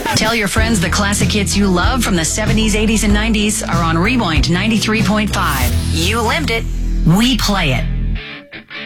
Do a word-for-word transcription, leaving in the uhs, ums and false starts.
Tell your friends the classic hits you love from the seventies, eighties, and nineties are on Rewind ninety-three point five. You lived it. We play it.